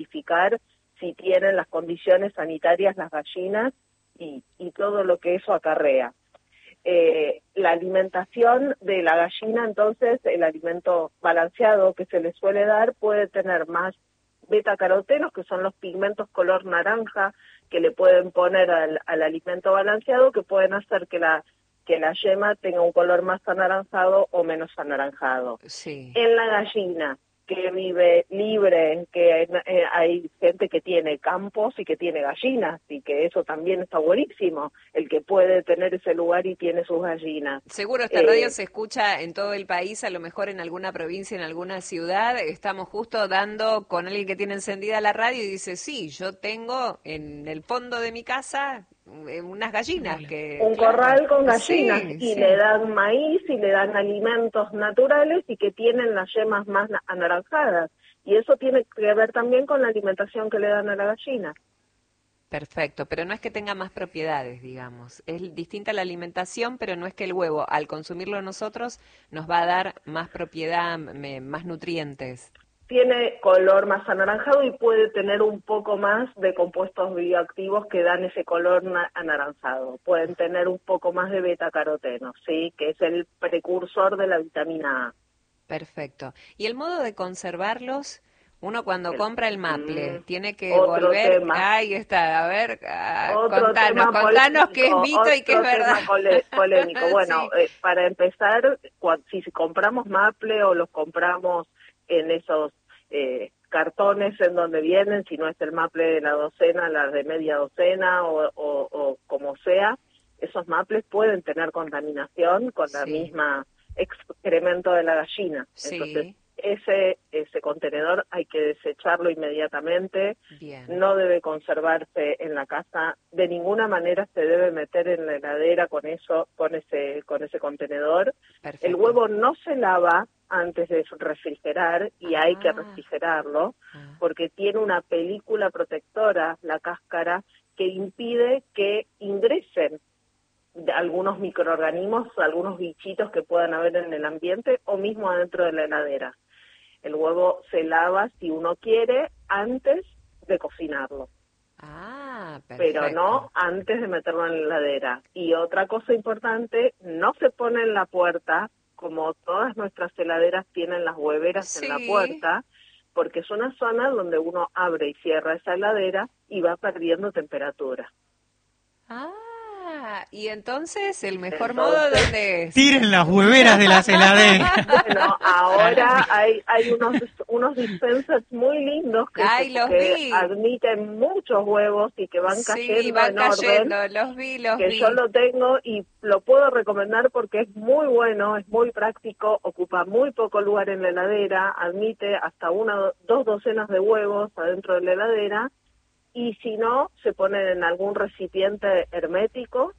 verificar si tienen las condiciones sanitarias las gallinas y todo lo que eso acarrea. La alimentación de la gallina, entonces, el alimento balanceado que se le suele dar puede tener más betacarotenos, que son los pigmentos color naranja que le pueden poner al alimento balanceado, que pueden hacer que la yema tenga un color más anaranjado o menos anaranjado. Sí. En la gallina, que vive libre, que hay gente que tiene campos y que tiene gallinas, y que eso también está buenísimo, el que puede tener ese lugar y tiene sus gallinas. Seguro esta radio se escucha en todo el país, a lo mejor en alguna provincia, en alguna ciudad. Estamos justo dando con alguien que tiene encendida la radio y dice, sí, yo tengo en el fondo de mi casa unas gallinas. Un corral con gallinas, sí, y sí. le dan maíz y le dan alimentos naturales y que tienen las yemas más anaranjadas. Y eso tiene que ver también con la alimentación que le dan a la gallina. Perfecto, pero no es que tenga más propiedades, digamos. Es distinta la alimentación, pero no es que el huevo, al consumirlo nosotros, nos va a dar más propiedad, más nutrientes. Tiene color más anaranjado y puede tener un poco más de compuestos bioactivos que dan ese color anaranjado. Pueden tener un poco más de betacaroteno, ¿sí? Que es el precursor de la vitamina A. Perfecto. ¿Y el modo de conservarlos? Uno cuando compra el maple tiene que otro volver... tema. Ahí está, a ver, Contanos qué es mito y qué es verdad. Polémico. Bueno, Sí. Para empezar, si compramos maple o los compramos en esos cartones en donde vienen, si no es el maple de la docena, la de media docena o como sea, esos maples pueden tener contaminación con la misma excremento de la gallina. Sí. Entonces, ese contenedor hay que desecharlo inmediatamente. Bien. No debe conservarse en la casa, de ninguna manera se debe meter en la heladera con ese contenedor. Perfecto. El huevo no se lava antes de refrigerar y hay que refrigerarlo porque tiene una película protectora, la cáscara, que impide que ingresen algunos microorganismos, algunos bichitos que puedan haber en el ambiente o mismo adentro de la heladera. El huevo se lava, si uno quiere, antes de cocinarlo. Perfecto. Pero no antes de meterlo en la heladera. Y otra cosa importante, no se pone en la puerta, como todas nuestras heladeras tienen las hueveras en la puerta, porque es una zona donde uno abre y cierra esa heladera y va perdiendo temperatura. Y entonces, ¿el mejor modo dónde es? Tiren las hueveras de las heladeras. Bueno, ahora hay unos dispensers muy lindos que admiten muchos huevos y que van cayendo en orden. Los vi. Yo lo tengo y lo puedo recomendar porque es muy bueno, es muy práctico, ocupa muy poco lugar en la heladera, admite hasta 2 docenas de huevos adentro de la heladera. Y si no, se ponen en algún recipiente hermético,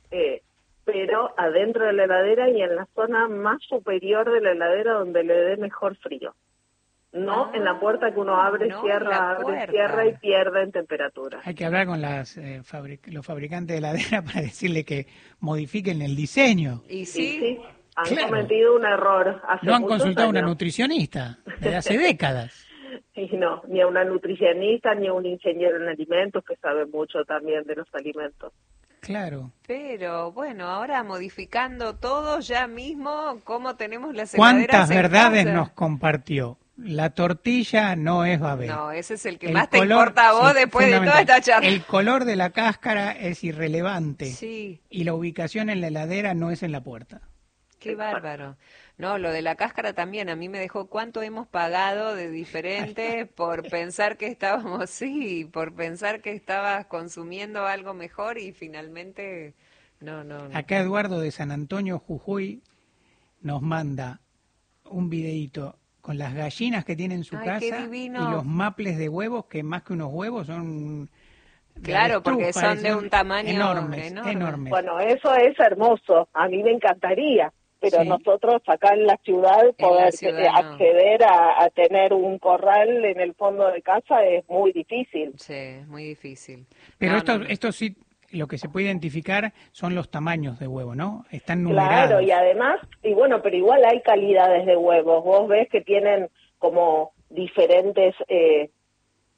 pero adentro de la heladera y en la zona más superior de la heladera donde le dé mejor frío. No en la puerta que uno abre, cierra y pierde en temperatura. Hay que hablar con los fabricantes de heladera para decirle que modifiquen el diseño. Y sí, han cometido un error. No han consultado a una nutricionista desde hace décadas. Y no, ni a una nutricionista, ni a un ingeniero en alimentos que sabe mucho también de los alimentos. Claro. Pero bueno, ahora modificando todo ya mismo, ¿cómo tenemos las heladeras? ¿Cuántas verdades nos compartió? La tortilla no es babel. No, ese es el que más te importa a vos después de toda esta charla. El color de la cáscara es irrelevante. Sí. Y la ubicación en la heladera no es en la puerta. Qué bárbaro. No, lo de la cáscara también, a mí me dejó cuánto hemos pagado de diferente por pensar que por pensar que estabas consumiendo algo mejor y finalmente no. Acá Eduardo de San Antonio, Jujuy, nos manda un videíto con las gallinas que tiene en su casa y los maples de huevos, que más que unos huevos son... Claro, porque son de un tamaño enorme. Bueno, eso es hermoso, a mí me encantaría. Pero nosotros acá en la ciudad poder acceder a tener un corral en el fondo de casa es muy difícil. Sí, es muy difícil. Pero esto sí, lo que se puede identificar son los tamaños de huevo, ¿no? Están numerados. Claro, y además, pero igual hay calidades de huevos. Vos ves que tienen como diferentes